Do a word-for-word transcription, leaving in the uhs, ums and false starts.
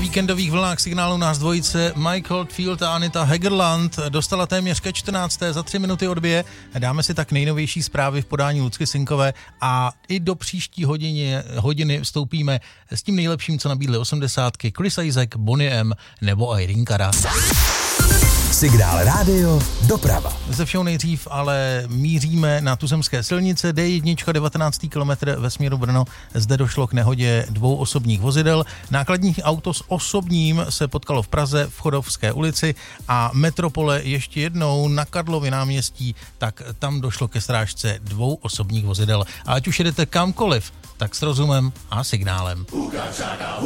víkendových vlnách signálu nás dvojice Mike Oldfield a Anita Hegerland dostala téměř ke čtrnácté za tři minuty od dvě. Dáme si tak nejnovější zprávy v podání Lucky Sinkové a i do příští hodině, hodiny vstoupíme s tím nejlepším, co nabídly osmdesátky, Chris Isaak, Boney M nebo Irene Cara. Signál rádio doprava. Ze všeho nejdřív ale míříme na tuzemské silnice D jedna, devatenáctý kilometr ve směru Brno. Zde došlo k nehodě dvou osobních vozidel. Nákladní auto s osobním se potkalo v Praze v Chodovské ulici a Metropole ještě jednou na Karlově náměstí, tak tam došlo ke srážce dvou osobních vozidel. A ať už jedete kamkoliv, tak s rozumem a signálem.